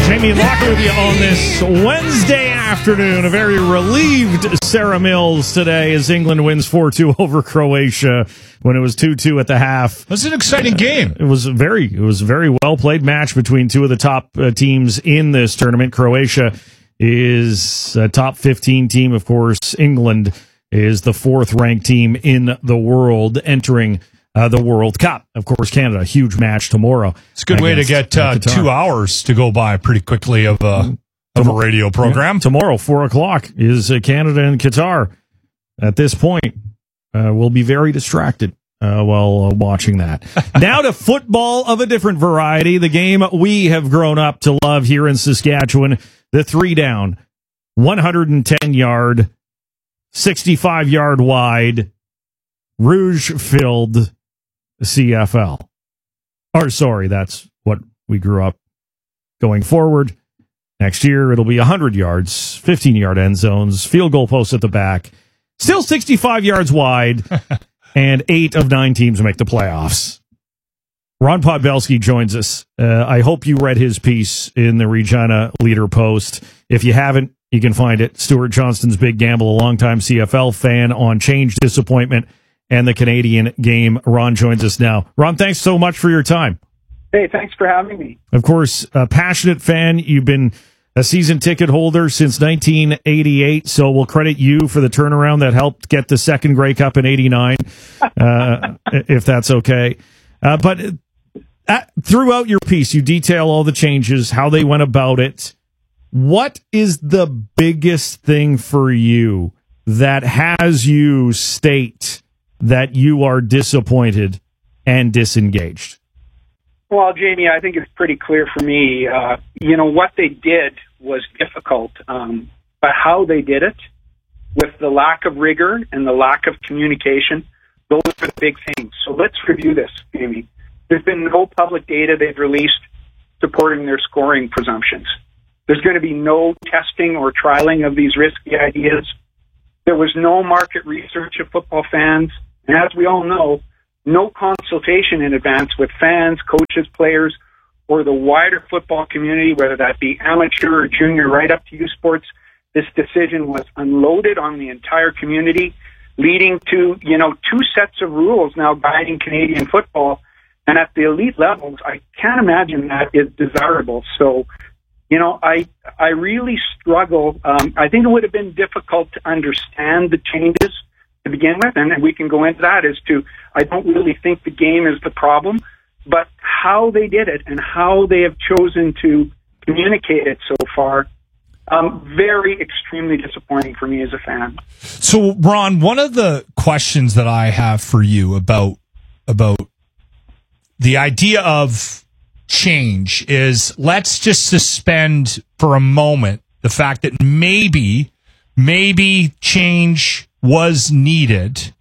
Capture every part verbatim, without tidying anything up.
Jamie Locker with you on this Wednesday afternoon. A very relieved Sarah Mills today as England wins four two over Croatia when it was two two at the half. It was an exciting game. Uh, it was very, it was a very well played match between two of the top uh, teams in this tournament. Croatia is a top fifteen team, of course. England is the fourth ranked team in the world entering Uh, the World Cup. Of course, Canada, a huge match tomorrow. It's a good way to get uh, two hours to go by pretty quickly of a, of a radio program. Yeah. Tomorrow, four o'clock, is uh, Canada and Qatar. At this point, uh, we'll be very distracted uh, while uh, watching that. Now to football of a different variety, the game we have grown up to love here in Saskatchewan, the three down, one hundred ten yard, sixty-five yard wide, Rouge-filled C F L. Or, sorry, that's what we grew up going forward. Next year, it'll be one hundred yards, fifteen-yard end zones, field goal posts at the back, still sixty-five yards wide, and eight of nine teams make the playoffs. Ron Podbelski joins us. Uh, I hope you read his piece in the Regina Leader Post. If you haven't, you can find it. Stuart Johnston's Big Gamble, a longtime C F L fan, on change, disappointment, and the Canadian game. Ron joins us now. Ron, thanks so much for your time. Hey, thanks for having me. Of course, a passionate fan. You've been a season ticket holder since nineteen eighty-eight, so we'll credit you for the turnaround that helped get the second Grey Cup in eighty-nine, uh, if that's okay. Uh, but at, throughout your piece, you detail all the changes, how they went about it. What is the biggest thing for you that has you state that you are disappointed and disengaged? Well, Jamie, I think it's pretty clear for me. Uh, you know, what they did was difficult, um, but how they did it, with the lack of rigor and the lack of communication, those are the big things. So let's review this, Jamie. There's been no public data they've released supporting their scoring presumptions. There's going to be no testing or trialing of these risky ideas. There was no market research of football fans. And as we all know, no consultation in advance with fans, coaches, players, or the wider football community, whether that be amateur or junior, right up to youth sports. This decision was unloaded on the entire community, leading to, you know, two sets of rules now guiding Canadian football. And at the elite levels, I can't imagine that is desirable. So, you know, I I really struggle. Um, I think it would have been difficult to understand the changes to begin with, and we can go into that as to, I don't really think the game is the problem, but how they did it and how they have chosen to communicate it so far, um, very extremely disappointing for me as a fan. So, Ron, one of the questions that I have for you about about the idea of change is, let's just suspend for a moment the fact that maybe, maybe change was needed.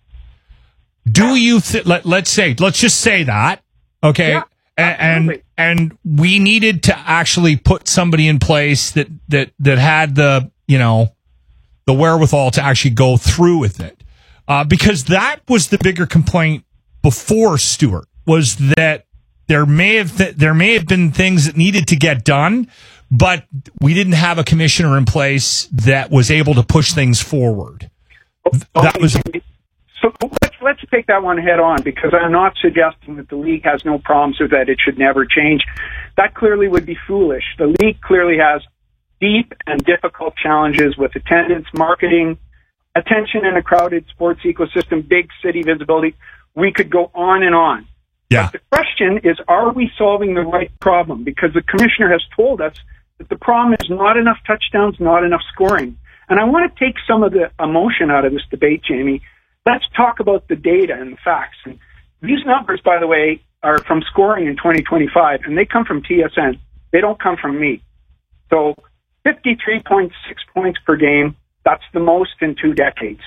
Do you th- let, let's say, let's just say that, okay? Yeah, and, and and we needed to actually put somebody in place that, that, that had the, you know, the wherewithal to actually go through with it. Uh, because that was the bigger complaint before Stuart, was that there may have th- there may have been things that needed to get done, but we didn't have a commissioner in place that was able to push things forward. That was so. Let's let's take that one head on, because I'm not suggesting that the league has no problems or that it should never change. That clearly would be foolish. The league clearly has deep and difficult challenges with attendance, marketing, attention in a crowded sports ecosystem, big city visibility. We could go on and on. Yeah. But the question is, are we solving the right problem? Because the commissioner has told us that the problem is not enough touchdowns, not enough scoring. And I want to take some of the emotion out of this debate, Jamie. Let's talk about the data and the facts. And these numbers, by the way, are from scoring in twenty twenty-five, and they come from T S N. They don't come from me. So fifty-three point six points per game, that's the most in two decades.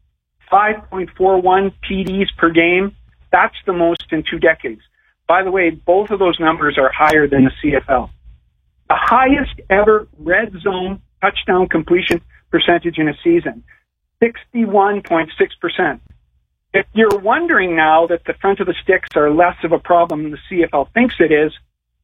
five point four one T Ds per game, that's the most in two decades. By the way, both of those numbers are higher than the C F L. The highest ever red zone touchdown completion percentage in a season, sixty-one point six percent. If you're wondering now that the front of the sticks are less of a problem than the C F L thinks it is,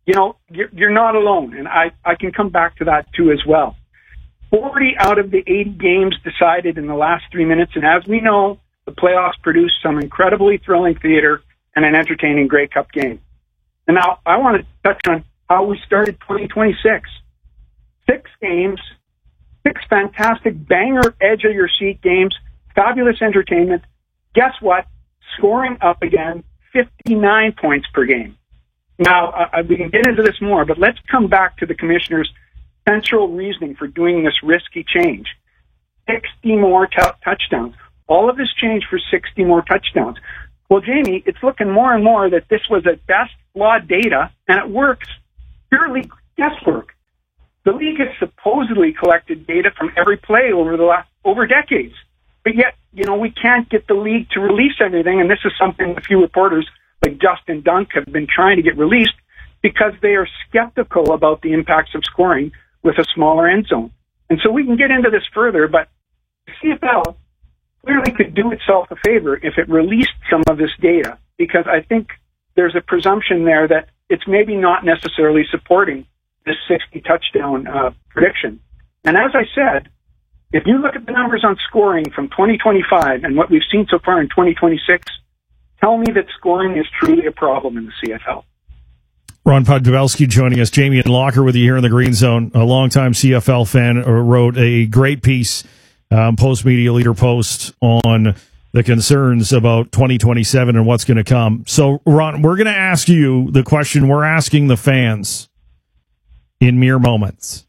you know, you're, you're not alone. And I, I can come back to that too as well. forty out of the eighty games decided in the last three minutes. And as we know, the playoffs produce some incredibly thrilling theater and an entertaining Grey Cup game. And now I want to touch on how we started twenty twenty-six. Six games, six fantastic banger edge-of-your-seat games, fabulous entertainment. Guess what? Scoring up again, fifty-nine points per game. Now, uh, we can get into this more, but let's come back to the commissioner's central reasoning for doing this risky change. sixty more t- touchdowns. All of this change for sixty more touchdowns. Well, Jamie, it's looking more and more that this was at best flawed data, and it works purely guesswork. The league has supposedly collected data from every play over the last over decades, but yet, you know, we can't get the league to release everything, and this is something a few reporters like Justin Dunk have been trying to get released because they are skeptical about the impacts of scoring with a smaller end zone. And so we can get into this further, but the C F L clearly could do itself a favor if it released some of this data, because I think there's a presumption there that it's maybe not necessarily supporting this sixty touchdown uh, prediction. And as I said, if you look at the numbers on scoring from twenty twenty-five and what we've seen so far in twenty twenty-six, tell me that scoring is truly a problem in the C F L. Ron Podbelski joining us. Jamie and Locker with you here in the Green Zone. A longtime C F L fan, wrote a great piece, um, Post Media Leader Post, on the concerns about twenty twenty-seven and what's going to come. So, Ron, we're going to ask you the question we're asking the fans in mere moments.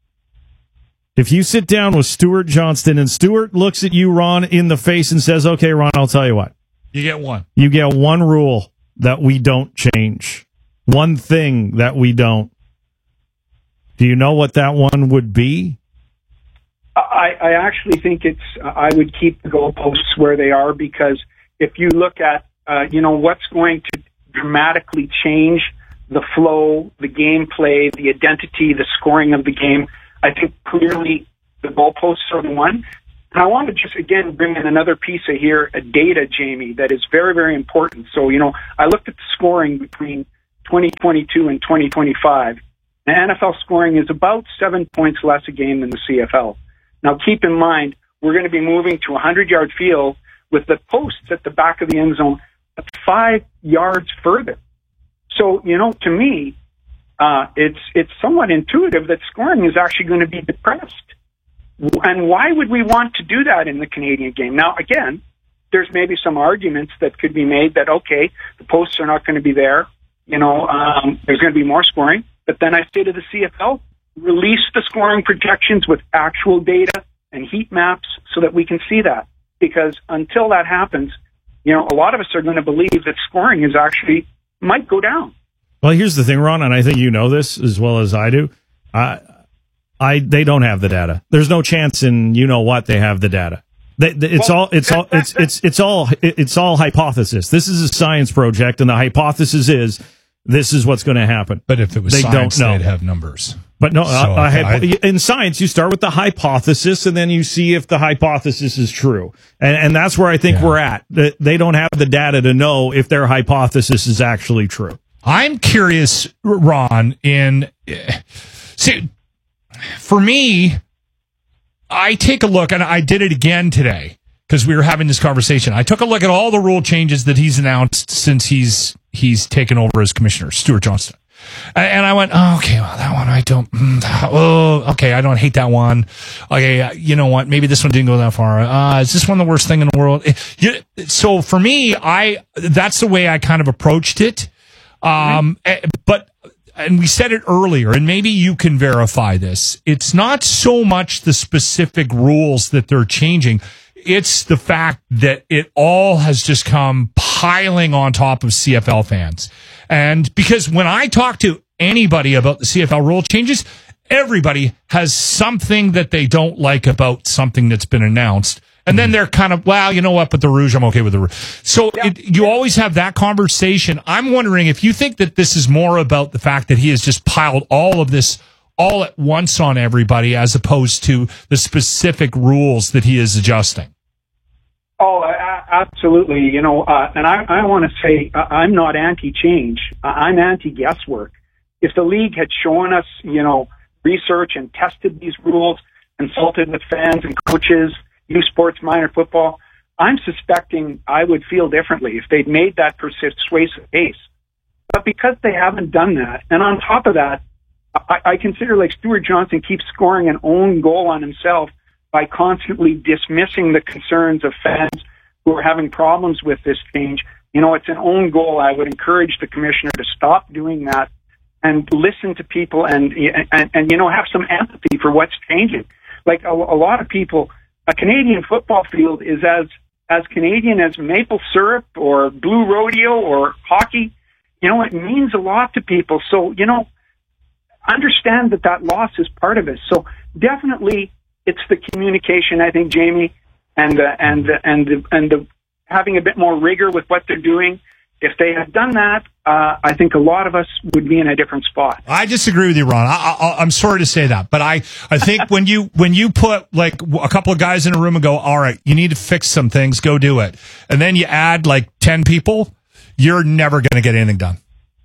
If you sit down with Stuart Johnston and Stuart looks at you, Ron, in the face and says, okay, Ron, I'll tell you what. You get one. You get one rule that we don't change. One thing that we don't. Do you know what that one would be? I, I actually think it's, I would keep the goalposts where they are, because if you look at, uh, you know, what's going to dramatically change the flow, the gameplay, the identity, the scoring of the game, I think clearly the goalposts are the one. And I want to just, again, bring in another piece of here, a data, Jamie, that is very, very important. So, you know, I looked at the scoring between twenty twenty-two and twenty twenty-five. The N F L scoring is about seven points less a game than the C F L. Now, keep in mind, we're going to be moving to a hundred-yard field with the posts at the back of the end zone at five yards further. So, you know, to me, uh, it's it's somewhat intuitive that scoring is actually going to be depressed. And why would we want to do that in the Canadian game? Now, again, there's maybe some arguments that could be made that, okay, the posts are not going to be there. You know, um, there's going to be more scoring. But then I say to the C F L, release the scoring projections with actual data and heat maps so that we can see that. Because until that happens, you know, a lot of us are going to believe that scoring is actually might go down. Well, here's the thing, Ron, and I think you know this as well as I do. I, I, they don't have the data. There's no chance in you know what they have the data. They, they, it's well, all it's all it's it's it's all it's all hypothesis. This is a science project, and the hypothesis is this is what's going to happen. But if it was they science, don't know. they'd have numbers. But no, so I, I had, I, in science, you start with the hypothesis, and then you see if the hypothesis is true. And, and that's where I think yeah. we're at. They, they don't have the data to know if their hypothesis is actually true. I'm curious, Ron, in see, for me, I take a look, and I did it again today because we were having this conversation. I took a look at all the rule changes that he's announced since he's he's taken over as commissioner, Stuart Johnston. And I went, oh, okay, well, that one I don't, oh, okay, I don't hate that one. Okay, you know what? Maybe this one didn't go that far. Uh, is this one the worst thing in the world? So for me, I, that's the way I kind of approached it. Um, mm-hmm. But, and we said it earlier, and maybe you can verify this. It's not so much the specific rules that they're changing. It's the fact that it all has just come piling on top of C F L fans. And because when I talk to anybody about the C F L rule changes, everybody has something that they don't like about something that's been announced. And then they're kind of, well, you know what, but the Rouge, I'm okay with the Rouge. So yeah. it, you always have that conversation. I'm wondering if you think that this is more about the fact that he has just piled all of this all at once on everybody as opposed to the specific rules that he is adjusting. Oh, absolutely. You know, uh, and I, I want to say uh, I'm not anti-change. I'm anti-guesswork. if the league had shown us, you know, research and tested these rules, consulted with fans and coaches, youth sports, minor football, I'm suspecting I would feel differently if they'd made that persuasive case. But because they haven't done that, and on top of that, I, I consider like Stuart Johnson keeps scoring an own goal on himself by constantly dismissing the concerns of fans who are having problems with this change. You know, it's an own goal. I would encourage the commissioner to stop doing that and listen to people and, and, and you know, have some empathy for what's changing. Like a, a lot of people, a Canadian football field is as, as Canadian as maple syrup or blue rodeo or hockey. You know, it means a lot to people. So, you know, understand that that loss is part of it. So definitely it's the communication, I think, Jamie, and, uh, and, uh, and, the, and the having a bit more rigor with what they're doing. If they had done that, uh, I think a lot of us would be in a different spot. I disagree with you, Ron. I, I, I'm sorry to say that, but I, I think when you when you put like a couple of guys in a room and go, all right, you need to fix some things, go do it, and then you add like ten people, you're never going to get anything done.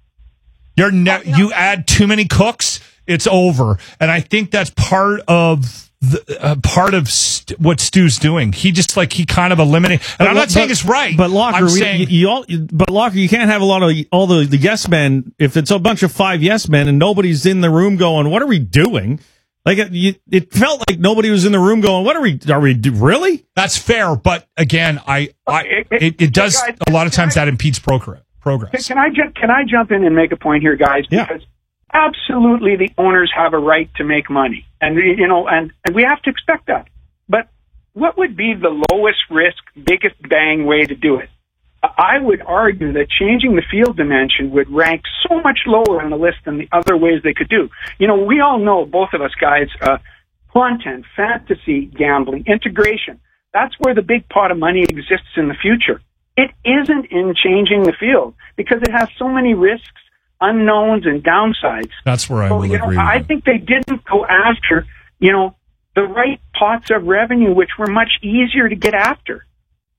You're ne- you add too many cooks, it's over, and I think that's part of. The, uh, part of st- what Stu's doing, he just like he kind of eliminated. And but, I'm not but, saying it's right, but Locker, I'm we, saying, you, you all, but Locker, you can't have a lot of all the, the yes men if it's a bunch of five yes men and nobody's in the room going, "What are we doing?" Like it, you, it felt like nobody was in the room going, "What are we? Are we really?" That's fair, but again, I, I it, it does guys, a lot of times I, that impedes progress. Progress. Can I ju- can I jump in and make a point here, guys? Yeah. Because absolutely, the owners have a right to make money, and you know, and, and we have to expect that. But what would be the lowest risk, biggest bang way to do it? I would argue that changing the field dimension would rank so much lower on the list than the other ways they could do. You know, we all know, both of us guys, uh, content, fantasy, gambling, integration. That's where the big pot of money exists in the future. It isn't in changing the field because it has so many risks, unknowns, and downsides. That's where I so, will you know, agree with I you. think they didn't go after, you know, the right pots of revenue, which were much easier to get after.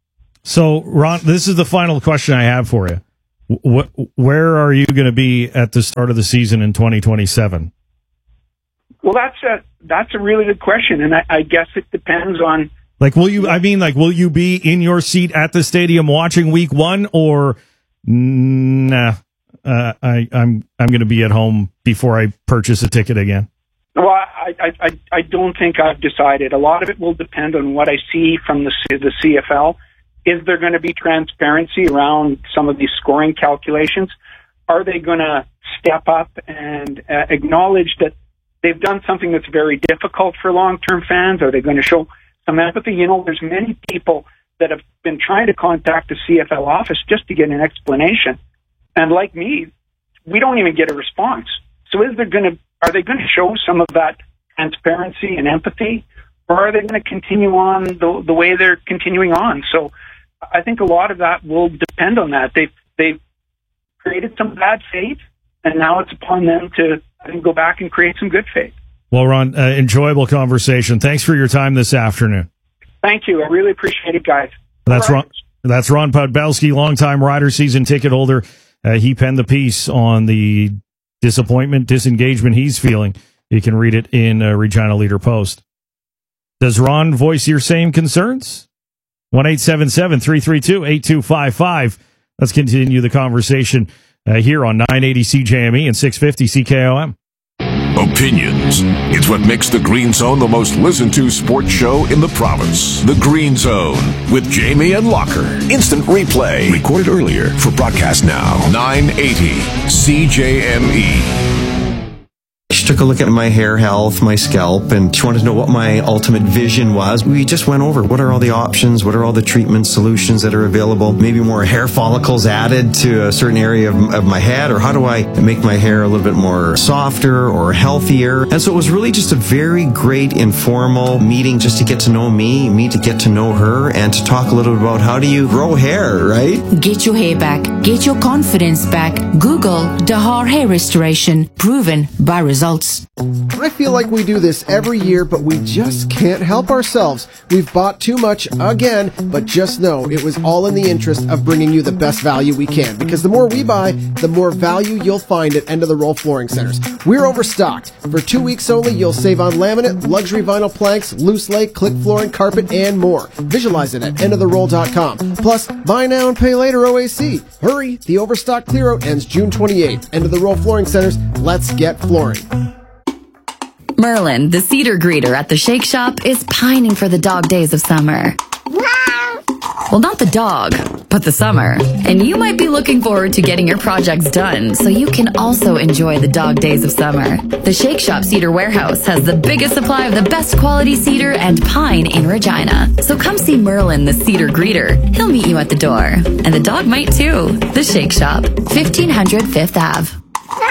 So, Ron, this is the final question I have for you. What, where are you going to be at the start of the season in twenty twenty-seven? Well, that's a that's a really good question, and I, I guess it depends on. Like, will you? I mean, like, will you be in your seat at the stadium watching Week One, or nah? Uh, I, I'm I'm going to be at home before I purchase a ticket again. Well, I, I, I, I don't think I've decided. A lot of it will depend on what I see from the the C F L. Is there going to be transparency around some of these scoring calculations? Are they going to step up and uh, acknowledge that they've done something that's very difficult for long-term fans? Are they going to show some empathy? You know, there's many people that have been trying to contact the C F L office just to get an explanation. And like me, we don't even get a response. So is there going to, are they going to show some of that transparency and empathy, or are they going to continue on the, the way they're continuing on? So I think a lot of that will depend on that. They've, they've created some bad faith, and now it's upon them to, I think, go back and create some good faith. Well, Ron, uh, enjoyable conversation. Thanks for your time this afternoon. Thank you. I really appreciate it, guys. That's Ron, that's Ron Podbelski, longtime Rider season ticket holder. Uh, he penned the piece on the disappointment, disengagement he's feeling. You can read it in uh, Regina Leader Post. Does Ron voice your same concerns? one eight seven seven, three three two, eight two five five. Let's continue the conversation uh, here on nine eighty C J M E and six fifty C K O M. Opinions. It's what makes the Green Zone the most listened to sports show in the province. The Green Zone with Jamie and Locker. Instant replay. Recorded earlier for broadcast now. nine eighty C J M E. She took a look at my hair health, my scalp, and she wanted to know what my ultimate vision was. We just went over what are all the options, what are all the treatment solutions that are available, maybe more hair follicles added to a certain area of, of my head, or how do I make my hair a little bit more softer or healthier. And so it was really just a very great informal meeting just to get to know me, me to get to know her, and to talk a little bit about how do you grow hair, right? Get your hair back. Get your confidence back. Google Dahar Hair Restoration, proven by results. notes. I feel like we do this every year, but we just can't help ourselves. We've bought too much again, but just know it was all in the interest of bringing you the best value we can, because the more we buy, the more value you'll find at End of the Roll Flooring Centers. We're overstocked. For two weeks only, you'll save on laminate, luxury vinyl planks, loose lay, click flooring, carpet, and more. Visualize it at end of the roll dot com. Plus, buy now and pay later O A C. Hurry, the overstock clear out ends June twenty-eighth. End of the Roll Flooring Centers. Let's get flooring. Merlin, the cedar greeter at the Shake Shop, is pining for the dog days of summer. Well, not the dog, but the summer. And you might be looking forward to getting your projects done so you can also enjoy the dog days of summer. The Shake Shop Cedar Warehouse has the biggest supply of the best quality cedar and pine in Regina. So come see Merlin, the cedar greeter. He'll meet you at the door. And the dog might too. The Shake Shop, fifteen hundred Fifth Avenue.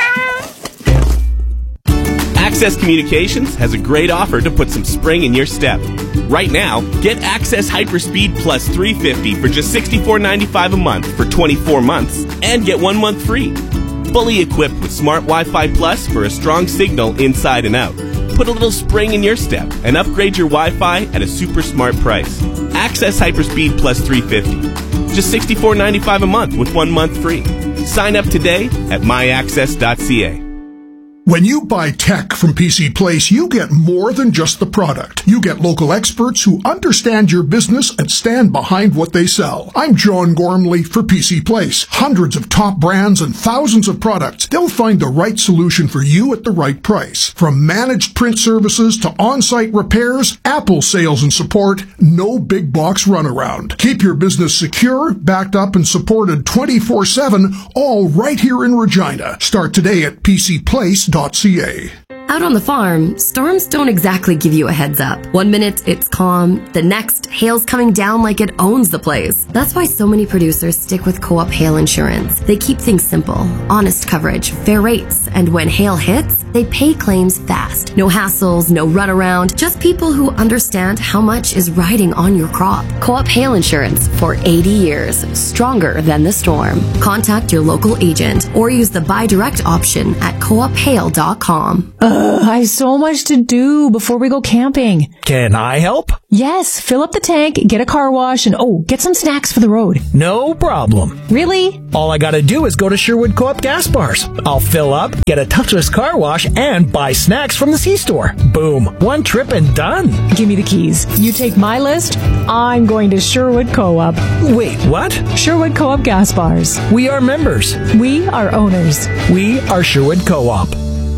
Access Communications has a great offer to put some spring in your step. Right now, get Access Hyperspeed Plus three fifty for just sixty-four ninety-five a month for twenty-four months and get one month free. Fully equipped with Smart Wi-Fi Plus for a strong signal inside and out. Put a little spring in your step and upgrade your Wi-Fi at a super smart price. Access Hyperspeed Plus three fifty. Just sixty-four ninety-five a month with one month free. Sign up today at my access dot c a. When you buy tech from P C Place, you get more than just the product. You get local experts who understand your business and stand behind what they sell. I'm John Gormley for P C Place. Hundreds of top brands and thousands of products. They'll find the right solution for you at the right price. From managed print services to on-site repairs, Apple sales and support, no big box runaround. Keep your business secure, backed up and supported twenty-four seven, all right here in Regina. Start today at p c place dot c a. Out on the farm, storms don't exactly give you a heads up. One minute it's calm, the next hail's coming down like it owns the place. That's why so many producers stick with Co-op Hail Insurance. They keep things simple, honest coverage, fair rates, and when hail hits, they pay claims fast. No hassles, no runaround, just people who understand how much is riding on your crop. Co-op Hail Insurance for eighty years, stronger than the storm. Contact your local agent or use the buy direct option at co op hail dot com. Ugh, I have so much to do before we go camping. Can I help? Yes, fill up the tank, get a car wash, and oh, get some snacks for the road. No problem. Really? All I gotta do is go to Sherwood Co-op Gas Bars. I'll fill up, get a touchless car wash, and buy snacks from the C-store. Boom. One trip and done. Give me the keys. You take my list, I'm going to Sherwood Co-op. Wait, what? Sherwood Co-op Gas Bars. We are members. We are owners. We are Sherwood Co-op.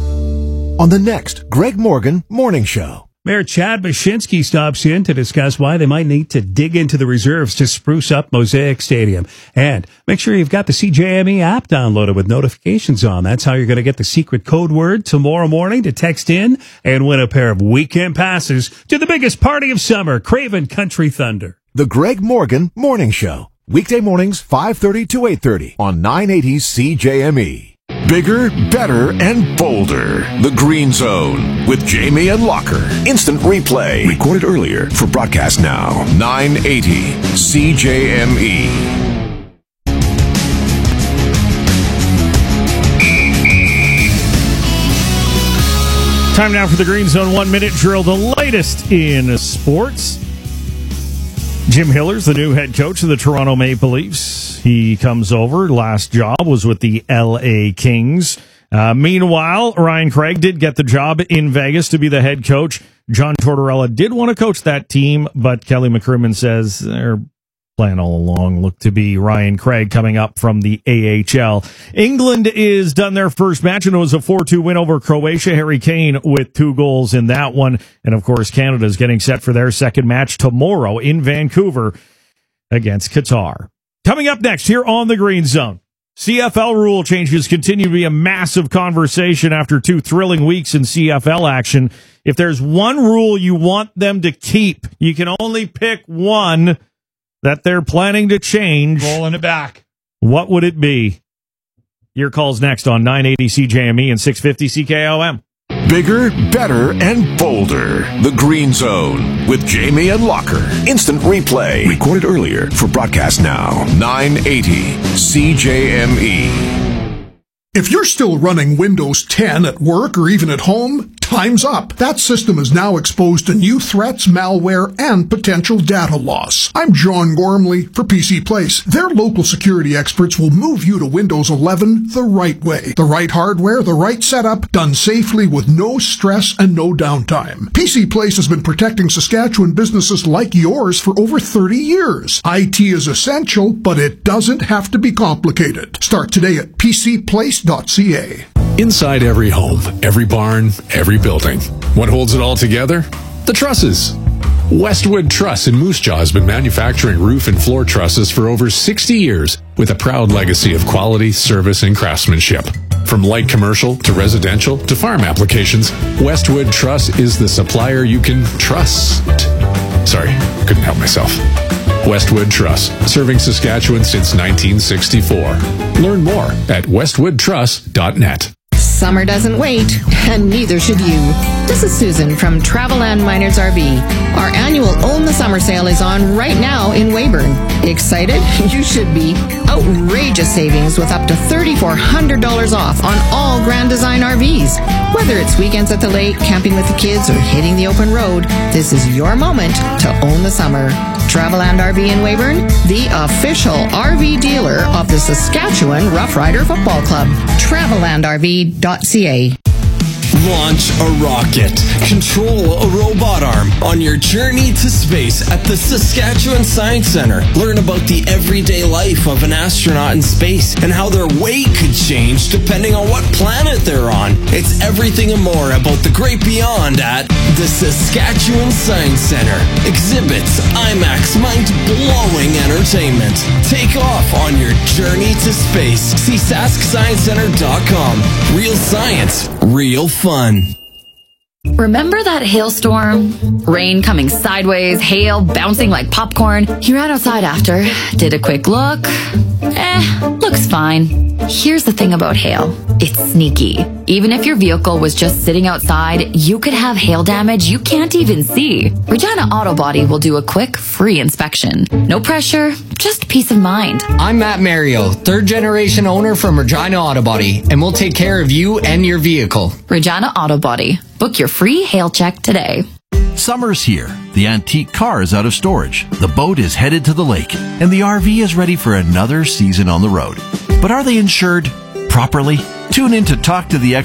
On the next Greg Morgan Morning Show. Mayor Chad Mashinsky stops in to discuss why they might need to dig into the reserves to spruce up Mosaic Stadium. And make sure you've got the C J M E app downloaded with notifications on. That's how you're going to get the secret code word tomorrow morning to text in and win a pair of weekend passes to the biggest party of summer, Craven Country Thunder. The Greg Morgan Morning Show. Weekday mornings, five thirty to eight thirty on nine eighty C J M E. Bigger, better, and bolder. The Green Zone with Jamie and Locker. Instant replay. Recorded earlier for broadcast now. nine eighty C J M E. Time now for the Green Zone one minute drill, the latest in sports. Jim Hillers, the new head coach of the Toronto Maple Leafs. He comes over. Last job was with the L A Kings. Uh, meanwhile, Ryan Craig did get the job in Vegas to be the head coach. John Tortorella did want to coach that team, but Kelly McCrimmon says their plan all along looked to be Ryan Craig coming up from the A H L. England is done their first match, and it was a four two win over Croatia. Harry Kane with two goals in that one. And, of course, Canada is getting set for their second match tomorrow in Vancouver against Qatar. Coming up next here on the Green Zone, C F L rule changes continue to be a massive conversation after two thrilling weeks in C F L action. If there's one rule you want them to keep, you can only pick one that they're planning to change. Rolling it back. What would it be? Your call's next on nine eighty C J M E and six fifty C K O M. Bigger, better, and bolder. The Green Zone with Jamie and Locker. Instant replay. Recorded earlier for broadcast now. nine eighty C J M E. If you're still running Windows ten at work or even at home, time's up. That system is now exposed to new threats, malware, and potential data loss. I'm John Gormley for P C Place. Their local security experts will move you to Windows eleven the right way. The right hardware, the right setup, done safely with no stress and no downtime. P C Place has been protecting Saskatchewan businesses like yours for over thirty years. I T is essential, but it doesn't have to be complicated. Start today at p c place dot c a. Inside every home, every barn, every building. What holds it all together? The trusses. Westwood Truss in Moose Jaw has been manufacturing roof and floor trusses for over sixty years with a proud legacy of quality, service, and craftsmanship. From light commercial to residential to farm applications, Westwood Truss is the supplier you can trust. Sorry, couldn't help myself. Westwood Truss, serving Saskatchewan since nineteen sixty-four. Learn more at westwood truss dot net. Summer doesn't wait, and neither should you. This is Susan from Traveland Miners R V. Our annual Own the Summer sale is on right now in Weyburn. Excited? You should be. Outrageous savings with up to three thousand four hundred dollars off on all Grand Design R Vs. Whether it's weekends at the lake, camping with the kids, or hitting the open road, this is your moment to own the summer. Traveland R V in Weyburn, the official R V dealer of the Saskatchewan Rough Rider Football Club. traveland r v dot c a. Launch a rocket. Control a robot arm on your journey to space at the Saskatchewan Science Centre. Learn about the everyday life of an astronaut in space and how their weight could change depending on what planet they're on. It's everything and more about the great beyond at the Saskatchewan Science Centre. Exhibits, IMAX, mind-blowing entertainment. Take off on your journey to space. See sask science center dot com. Real science, real fun. Remember that hailstorm? Rain coming sideways, hail bouncing like popcorn. He ran outside after, did a quick look. Eh, looks fine. Here's the thing about hail. It's sneaky. Even if your vehicle was just sitting outside, you could have hail damage you can't even see. Regina Auto Body will do a quick, free inspection. No pressure, just peace of mind. I'm Matt Mario, third generation owner from Regina Auto Body, and we'll take care of you and your vehicle. Regina Auto Body. Book your free hail check today. Summer's here. The antique car is out of storage. The boat is headed to the lake, and the R V is ready for another season on the road. But are they insured properly? Tune in to Talk to the Expert